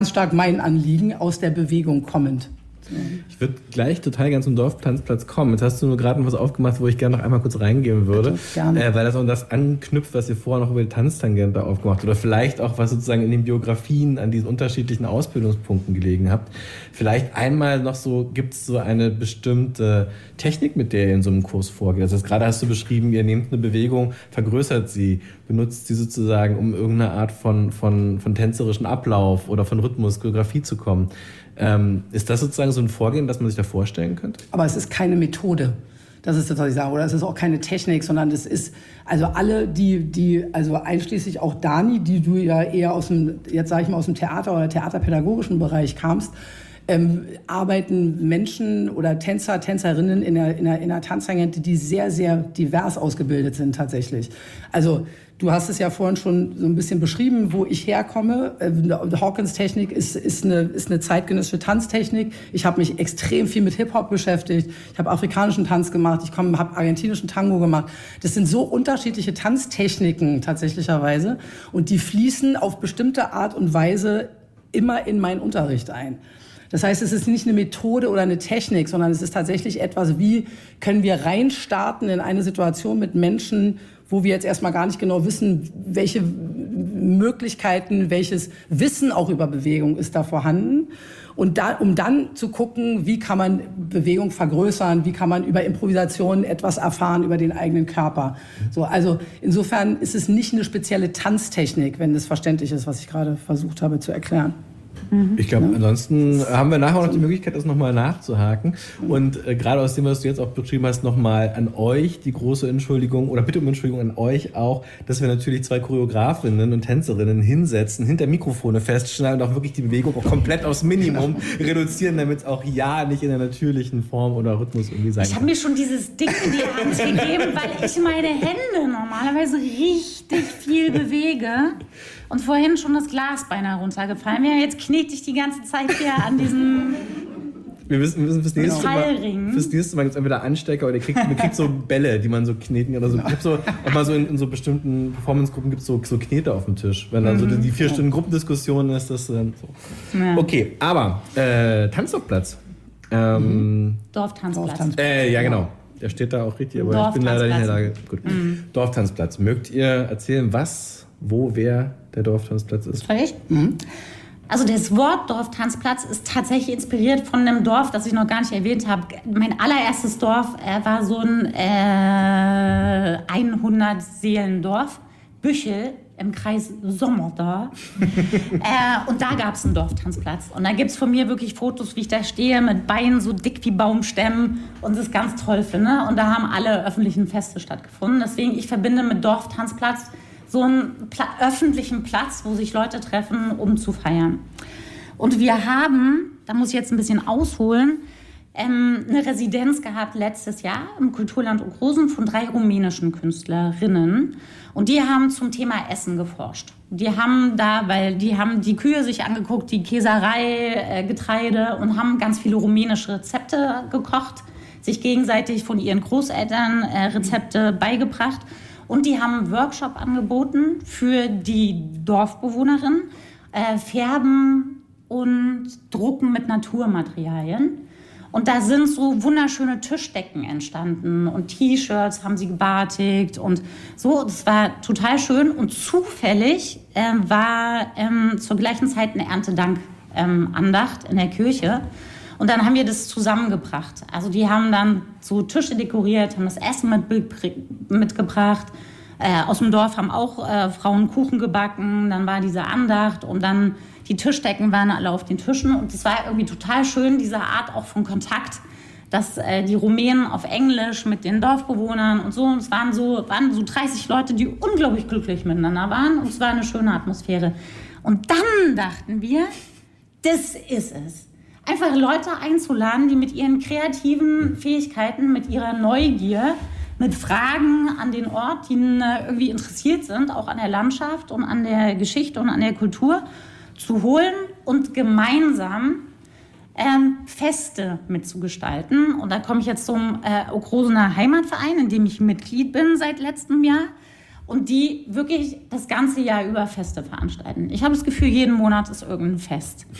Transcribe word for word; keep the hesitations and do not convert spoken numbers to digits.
stark mein Anliegen aus der Bewegung kommend. Ich würde gleich total gerne zum Dorftanzplatz kommen. Jetzt hast du nur gerade noch was aufgemacht, wo ich gerne noch einmal kurz reingehen würde. Gerne. Äh, weil das auch das anknüpft, was ihr vorher noch über die Tanztangente aufgemacht habt. Oder vielleicht auch, was sozusagen in den Biografien an diesen unterschiedlichen Ausbildungspunkten gelegen habt. Vielleicht einmal noch so, gibt es so eine bestimmte Technik, mit der ihr in so einem Kurs vorgeht? Also gerade hast du beschrieben, ihr nehmt eine Bewegung, vergrößert sie, benutzt sie sozusagen, um irgendeine Art von, von, von tänzerischen Ablauf oder von Rhythmus, Choreografie zu kommen. Ähm, ist das sozusagen so ein Vorgehen, das man sich da vorstellen könnte? Aber es ist keine Methode. Das ist das, was ich sage. Oder es ist auch keine Technik, sondern es ist, also alle, die, die, also einschließlich auch Dani, die du ja eher aus dem, jetzt sage ich mal, aus dem Theater- oder theaterpädagogischen Bereich kamst, ähm, arbeiten Menschen oder Tänzer, Tänzerinnen in der, in der, in der Tanztangente, die sehr, sehr divers ausgebildet sind tatsächlich. Also du hast es ja vorhin schon so ein bisschen beschrieben, wo ich herkomme. Hawkins-Technik ist, ist, eine, ist eine zeitgenössische Tanztechnik. Ich habe mich extrem viel mit Hip-Hop beschäftigt. Ich habe afrikanischen Tanz gemacht. Ich habe argentinischen Tango gemacht. Das sind so unterschiedliche Tanztechniken tatsächlicherweise. Und die fließen auf bestimmte Art und Weise immer in meinen Unterricht ein. Das heißt, es ist nicht eine Methode oder eine Technik, sondern es ist tatsächlich etwas, wie können wir reinstarten in eine Situation mit Menschen, wo wir jetzt erstmal gar nicht genau wissen, welche Möglichkeiten, welches Wissen auch über Bewegung ist da vorhanden. Und da, um dann zu gucken, wie kann man Bewegung vergrößern, wie kann man über Improvisation etwas erfahren über den eigenen Körper. So, also insofern ist es nicht eine spezielle Tanztechnik, wenn das verständlich ist, was ich gerade versucht habe zu erklären. Ich glaube, ja. Ansonsten haben wir nachher auch noch die Möglichkeit, das nochmal nachzuhaken. Und äh, gerade aus dem, was du jetzt auch beschrieben hast, nochmal an euch die große Entschuldigung oder bitte um Entschuldigung an euch auch, dass wir natürlich zwei Choreografinnen und Tänzerinnen hinsetzen, hinter Mikrofone festschneiden und auch wirklich die Bewegung auch komplett aufs Minimum reduzieren, damit es auch ja nicht in der natürlichen Form oder Rhythmus irgendwie sein kann. Ich habe mir schon dieses Ding in die Hand gegeben, weil ich meine Hände normalerweise richtig viel bewege. Und vorhin schon das Glas beinahe runtergefallen wäre. Jetzt knete ich die ganze Zeit hier an diesem Wir wissen, wir wissen fürs nächste Mal, fürs nächste Mal gibt es entweder Anstecker oder ihr kriegt, man kriegt so Bälle, die man so kneten oder so. Ich hab so auch mal so in, in so bestimmten Performance-Gruppen gibt es so, so Knete auf dem Tisch. Wenn dann so die vier Stunden Gruppendiskussion ist, das dann so. Ja. Okay, aber äh, Tanzdorfplatz. Ähm, Dorftanzplatz. Äh, ja, genau. Der steht da auch richtig, aber ich bin leider nicht in der Lage. Gut. Mhm. Dorftanzplatz. Mögt ihr erzählen, was, wo, wer der Dorftanzplatz ist? Soll ich? Mhm. Also das Wort Dorftanzplatz ist tatsächlich inspiriert von einem Dorf, das ich noch gar nicht erwähnt habe. Mein allererstes Dorf äh, war so ein äh, hundert-Seelendorf, Büchel im Kreis Sommerda. äh, und da gab es einen Dorftanzplatz. Und da gibt es von mir wirklich Fotos, wie ich da stehe, mit Beinen so dick wie Baumstämmen und das ganz toll finde. Und da haben alle öffentlichen Feste stattgefunden. Deswegen, ich verbinde mit Dorftanzplatz so einen Pla- öffentlichen Platz, wo sich Leute treffen, um zu feiern. Und wir haben, da muss ich jetzt ein bisschen ausholen, ähm, eine Residenz gehabt letztes Jahr im Kulturland Okrosen von drei rumänischen Künstlerinnen. Und die haben zum Thema Essen geforscht. Die haben da, weil die haben die Kühe sich angeguckt, die Käserei, äh, Getreide und haben ganz viele rumänische Rezepte gekocht, sich gegenseitig von ihren Großeltern äh, Rezepte beigebracht. Und die haben einen Workshop angeboten für die Dorfbewohnerinnen, äh, Färben und Drucken mit Naturmaterialien. Und da sind so wunderschöne Tischdecken entstanden und T-Shirts haben sie gebartigt und so. Das war total schön. Und zufällig äh, war ähm, zur gleichen Zeit eine Erntedank-Andacht ähm, in der Kirche. Und dann haben wir das zusammengebracht. Also die haben dann so Tische dekoriert, haben das Essen mit, mitgebracht. Äh, aus dem Dorf haben auch äh, Frauen Kuchen gebacken. Dann war diese Andacht und dann die Tischdecken waren alle auf den Tischen. Und es war irgendwie total schön, diese Art auch von Kontakt, dass äh, die Rumänen auf Englisch mit den Dorfbewohnern und so. Und es waren so, waren so dreißig Leute, die unglaublich glücklich miteinander waren. Und es war eine schöne Atmosphäre. Und dann dachten wir, das ist es. Einfach Leute einzuladen, die mit ihren kreativen Fähigkeiten, mit ihrer Neugier, mit Fragen an den Ort, die irgendwie interessiert sind, auch an der Landschaft und an der Geschichte und an der Kultur, zu holen und gemeinsam ähm, Feste mitzugestalten. Und da komme ich jetzt zum äh, Okrosener Heimatverein, in dem ich Mitglied bin seit letztem Jahr. und die wirklich das ganze Jahr über Feste veranstalten. Ich habe das Gefühl, jeden Monat ist irgendein Fest.